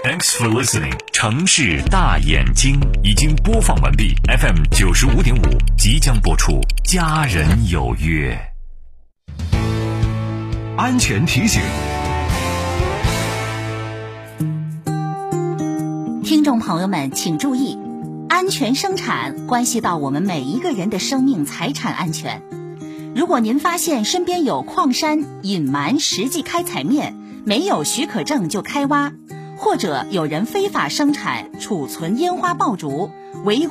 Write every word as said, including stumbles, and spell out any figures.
Thanks for listening。城市大眼睛已经播放完毕 ，F M 九十五点五即将播出。家人有约， 安全提醒。 听众朋友们请注意，安全生产关系到我们每一个人的生命财产安全。如果您发现身边有矿山隐瞒实际开采面，没有许可证就开挖，或者有人非法生产储存烟花爆竹，违